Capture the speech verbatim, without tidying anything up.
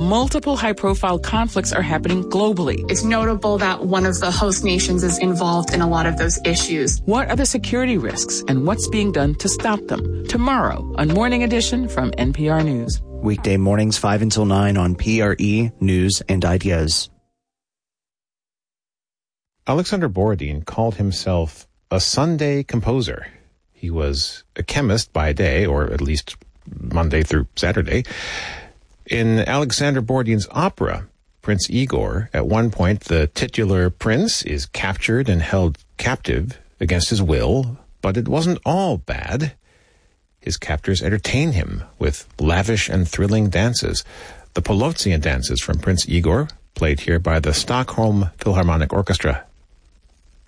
multiple high-profile conflicts are happening globally. It's notable that one of the host nations is involved in a lot of those issues. What are the security risks and what's being done to stop them? Tomorrow on Morning Edition from N P R News. Weekday mornings five until nine on P R E News and Ideas. Alexander Borodin called himself a Sunday composer. He was a chemist by day, or at least Monday through Saturday. In Alexander Borodin's opera, Prince Igor, at one point the titular prince is captured and held captive against his will, but it wasn't all bad. His captors entertain him with lavish and thrilling dances. The Polovtsian dances from Prince Igor, played here by the Stockholm Philharmonic Orchestra.